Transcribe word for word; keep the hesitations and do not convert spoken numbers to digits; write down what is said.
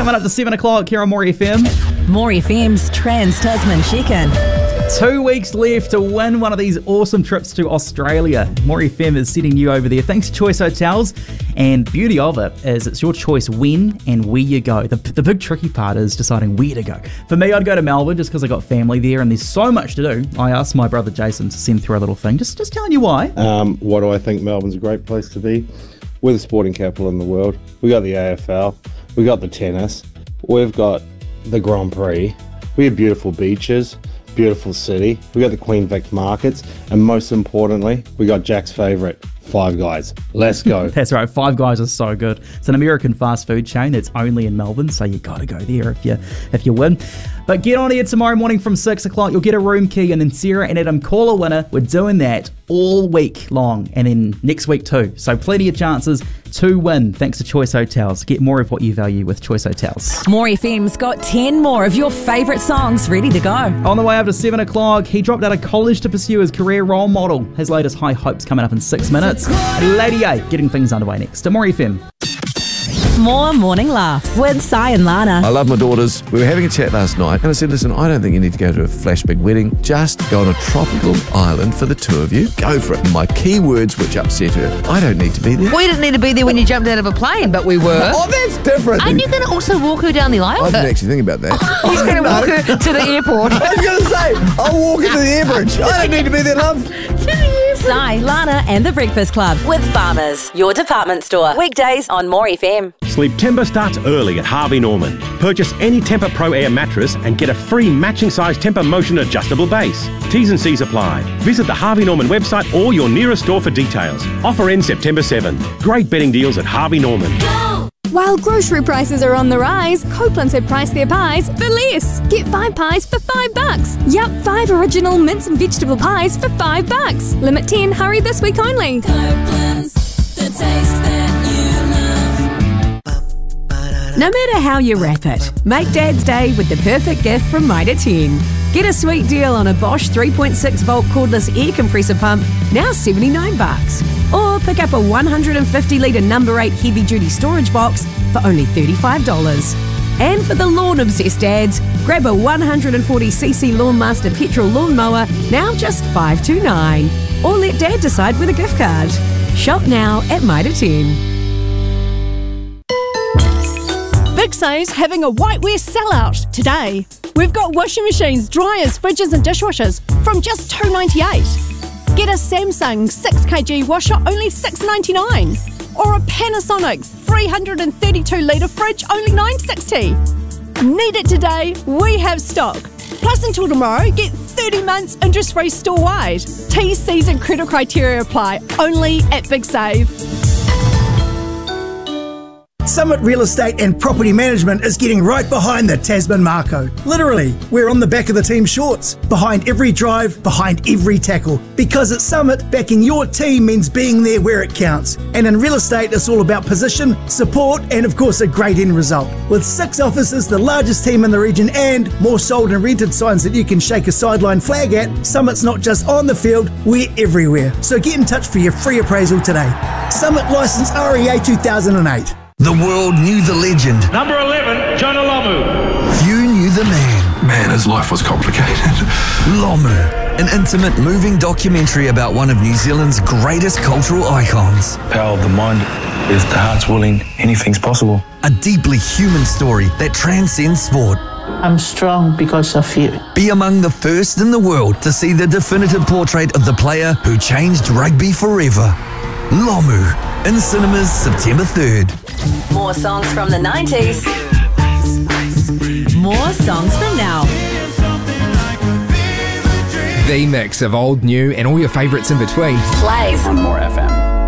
coming up to seven o'clock here on More F M. More F M's Trans-Tasman Check-In. Two weeks left to win one of these awesome trips to Australia. More F M is sending you over there thanks to Choice Hotels. And the beauty of it is it's your choice when and where you go. The, the big tricky part is deciding where to go. For me, I'd go to Melbourne just because I got family there and there's so much to do. I asked my brother Jason to send through a little thing, just, just telling you why. Um, why do I think Melbourne's a great place to be? We're the sporting capital in the world. We got the A F L. We got the tennis. We've got the Grand Prix. We have beautiful beaches. Beautiful city. We got the Queen Vic markets, and most importantly, we got Jack's favourite, Five Guys. Let's go. That's right, Five Guys is so good. It's an American fast food chain that's only in Melbourne, so you got to go there if you if you win. But get on here tomorrow morning from six o'clock. You'll get a room key, and then Sarah and Adam call a winner. We're doing that all week long, and then next week too. So plenty of chances to win thanks to Choice Hotels. Get more of what you value with Choice Hotels. More F M's got ten more of your favourite songs ready to go. On the way up to seven o'clock, he dropped out of college to pursue his career role model. His latest high hopes coming up in six minutes. And Lady A getting things underway next to More F M. More morning laughs with Si and Lana. I love my daughters. We were having a chat last night and I said, listen, I don't think you need to go to a flash big wedding. Just go on a tropical island for the two of you. Go for it. And my key words which upset her, I don't need to be there. We didn't need to be there when you jumped out of a plane, but we were. Oh, that's different. Aren't you going to also walk her down the aisle? I didn't actually think about that. He's going to No. walk her to the airport. I was going to say, I'll walk into the air bridge. I don't need to be there, love. Si, Lana and the Breakfast Club with Farmers, your department store. Weekdays on More F M. Sleep Timber starts early at Harvey Norman. Purchase any Tempur Pro Air mattress and get a free matching size Tempur Motion adjustable base. T's and C's apply. Visit the Harvey Norman website or your nearest store for details. Offer ends September seventh. Great bedding deals at Harvey Norman. While grocery prices are on the rise, Copeland's have priced their pies for less. Get five pies for five bucks. Yup, five original mince and vegetable pies for five bucks. Limit ten, hurry this week only. Copeland's, the taste that you love. No matter how you wrap it, make Dad's Day with the perfect gift from Mitre ten. Get a sweet deal on a Bosch three point six volt cordless air compressor pump, now seventy-nine bucks. Or pick up a one hundred fifty litre number eight heavy duty storage box for only thirty-five dollars. And for the lawn obsessed dads, grab a one hundred forty c c Lawnmaster petrol lawnmower, now just five dollars and twenty-nine cents. Or let Dad decide with a gift card. Shop now at Mitre ten. Big Save's having a whiteware sellout today. We've got washing machines, dryers, fridges and dishwashers from just two dollars and ninety-eight cents. Get a Samsung six kilogram washer, only six dollars and ninety-nine cents. Or a Panasonic three hundred thirty-two litre fridge, only nine dollars and sixty cents. Need it today? We have stock. Plus until tomorrow, get thirty months interest-free store-wide. T, C's and credit criteria apply, only at Big Save. Summit Real Estate and Property Management is getting right behind the Tasman Mako. Literally, we're on the back of the team shorts, behind every drive, behind every tackle. Because at Summit, backing your team means being there where it counts. And in real estate, it's all about position, support, and of course a great end result. With six offices, the largest team in the region, and more sold and rented signs that you can shake a sideline flag at, Summit's not just on the field, we're everywhere. So get in touch for your free appraisal today. Summit licence R E A two thousand eight. The world knew the legend. Number eleven, John Olomu. Few knew the man. Man, his life was complicated. Lomu, an intimate, moving documentary about one of New Zealand's greatest cultural icons. Power of the mind. If the heart's willing, anything's possible. A deeply human story that transcends sport. I'm strong because of you. Be among the first in the world to see the definitive portrait of the player who changed rugby forever. Lomu, in cinemas September third. More songs from the nineties. More songs from now. The mix of old, new and all your favourites in between. Plays on More F M.